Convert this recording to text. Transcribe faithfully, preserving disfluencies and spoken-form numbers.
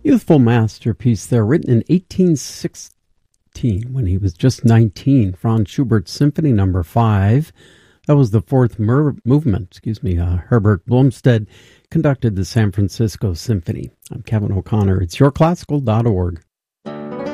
Youthful masterpiece there, written in eighteen sixteen when he was just nineteen. Franz Schubert's Symphony Number Five. That was the fourth mer- movement. Excuse me. Uh, Herbert Blomstead conducted the San Francisco Symphony. I'm Kevin O'Connor. It's your classical dot org.